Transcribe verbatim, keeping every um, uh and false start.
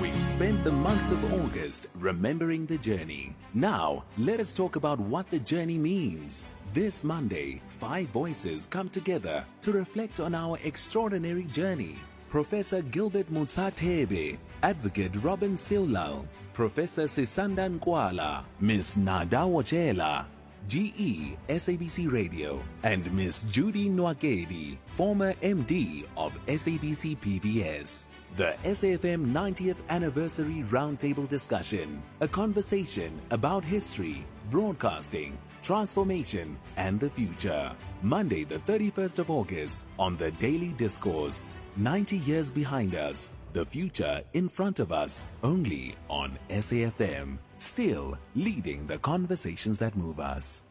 We've spent the month of August remembering the journey. Now, let us talk about what the journey means. This Monday, five voices come together to reflect on our extraordinary journey. Professor Gilbert Mutsathebe, Advocate Robin Silal, Professor Sisandan Kwala, Miss Nada Wachela, G E S A B C Radio, and Miss Judy Nwakedi, former M D of S A B C P B S. The S A F M ninetieth Anniversary Roundtable Discussion, a conversation about history, broadcasting, transformation, and the future. Monday the thirty-first of August on The Daily Discourse. ninety years behind us, the future in front of us, only on S A F M. Still leading the conversations that move us.